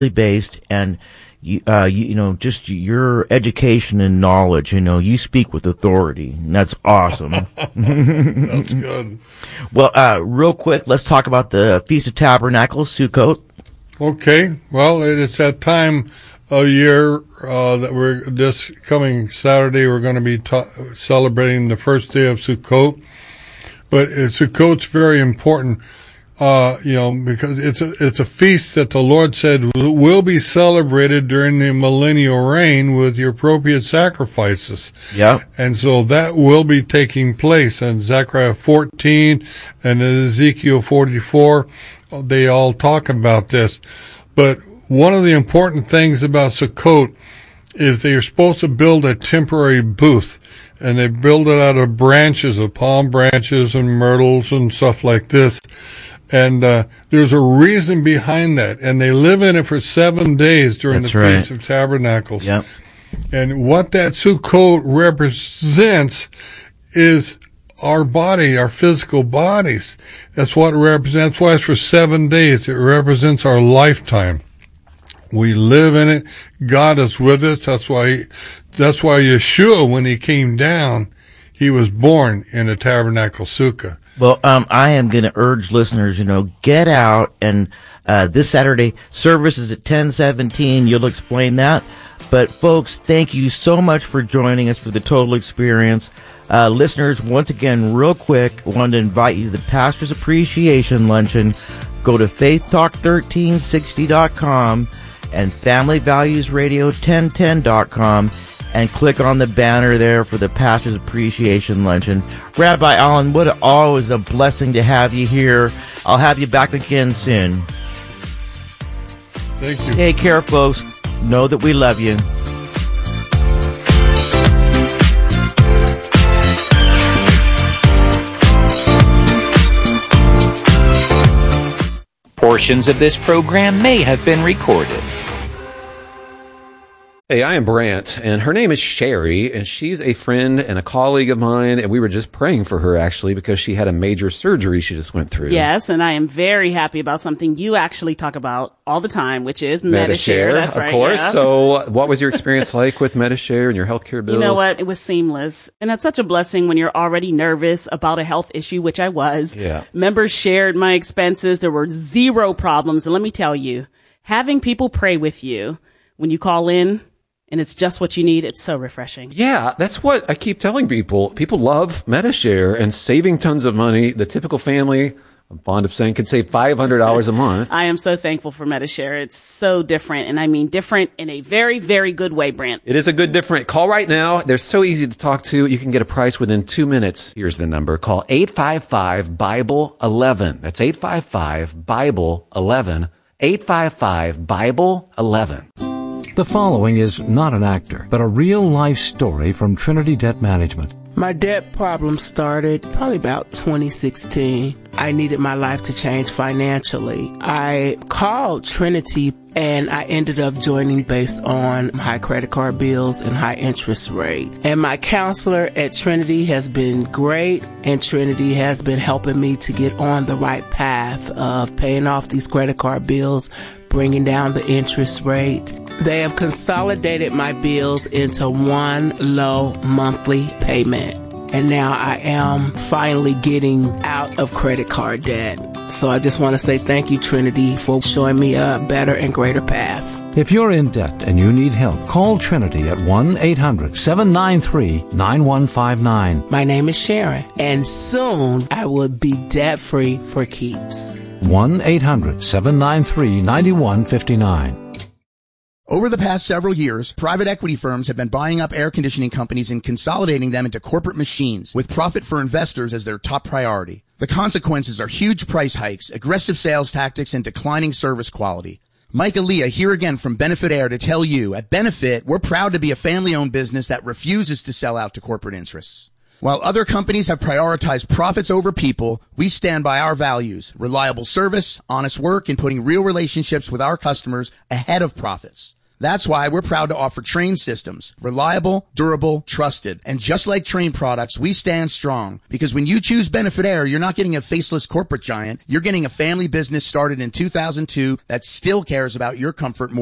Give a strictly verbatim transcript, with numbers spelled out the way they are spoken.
based, and you, uh, you, you know, just your education and knowledge. You know, you speak with authority, and that's awesome. That's good. Well, uh, real quick, let's talk about the Feast of Tabernacles, Sukkot. Okay. Well, it is that time of year uh, that we're this coming Saturday. We're going to be ta- celebrating the first day of Sukkot, but uh, Sukkot's very important. Uh, you know, because it's a, it's a feast that the Lord said will be celebrated during the millennial reign with the appropriate sacrifices. Yeah. And so that will be taking place in Zechariah fourteen and in Ezekiel forty-four. They all talk about this. But one of the important things about Sukkot is they are supposed to build a temporary booth. And they build it out of branches, of palm branches and myrtles and stuff like this. And uh, there's a reason behind that. And they live in it for seven days during That's the right. Feast of Tabernacles. Yep. And what that Sukkot represents is our body, our physical bodies. That's what it represents. That's why it's for seven days. It represents our lifetime. We live in it. God is with us. That's why, he, that's why Yeshua, when he came down, he was born in a tabernacle sukkah. Well, um, I am going to urge listeners, you know, get out, and uh, this Saturday service is at ten seventeen. You'll explain that. But folks, thank you so much for joining us for the Total Experience. Uh, listeners, once again, real quick, wanted to invite you to the Pastor's Appreciation Luncheon. Go to faith talk thirteen sixty dot com and family values radio ten ten dot com and click on the banner there for the Pastor's Appreciation Luncheon. Rabbi Allen, what always a blessing to have you here. I'll have you back again soon. Thank you. Take care, folks. Know that we love you. Portions of this program may have been recorded. Hey, I am Brant, and her name is Sherry, and she's a friend and a colleague of mine, and we were just praying for her, actually, because she had a major surgery she just went through. Yes, and I am very happy about something you actually talk about all the time, which is Medi-Share. Medi-Share, That's of right, course. yeah. So what was your experience like with Medi-Share and your healthcare bills? You know what? It was seamless. And that's such a blessing when you're already nervous about a health issue, which I was. Yeah. Members shared my expenses. There were zero problems. And let me tell you, having people pray with you when you call in, and it's just what you need, it's so refreshing. Yeah, that's what I keep telling people. People love Medi-Share and saving tons of money. The typical family, I'm fond of saying, can save five hundred dollars a month. I am so thankful for Medi-Share. It's so different, and I mean different in a very, very good way, Brant. It is a good different. Call right now. They're so easy to talk to. You can get a price within two minutes. Here's the number. Call eight five five Bible eleven. That's eight five five Bible eleven. eight five five Bible eleven. The following is not an actor, but a real-life story from Trinity Debt Management. My debt problem started probably about twenty sixteen. I needed my life to change financially. I called Trinity and I ended up joining based on high credit card bills and high interest rate. And my counselor at Trinity has been great, and Trinity has been helping me to get on the right path of paying off these credit card bills, bringing down the interest rate. They have consolidated my bills into one low monthly payment. And now I am finally getting out of credit card debt. So I just want to say thank you, Trinity, for showing me a better and greater path. If you're in debt and you need help, call Trinity at one eight hundred seven nine three nine one five nine. My name is Sharon, and soon I will be debt-free for keeps. one eight hundred seven nine three nine one five nine. Over the past several years, private equity firms have been buying up air conditioning companies and consolidating them into corporate machines, with profit for investors as their top priority. The consequences are huge price hikes, aggressive sales tactics, and declining service quality. Mike Aaliyah here again from Benefit Air to tell you, at Benefit, we're proud to be a family-owned business that refuses to sell out to corporate interests. While other companies have prioritized profits over people, we stand by our values, reliable service, honest work, and putting real relationships with our customers ahead of profits. That's why we're proud to offer Trane systems. Reliable, durable, trusted. And just like Trane products, we stand strong. Because when you choose Benefit Air, you're not getting a faceless corporate giant. You're getting a family business started in two thousand two that still cares about your comfort more